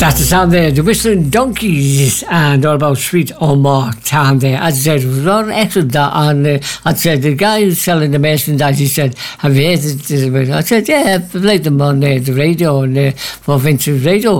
That's the sound there, the Whistling Donkeys, and all about Sweet Omar Town there. As I said, it was a lot of extra that on. I said, the guy who's selling the merchandise, he said, have you heard it? I said, yeah, I've played them on the radio, and for Vince's Radio.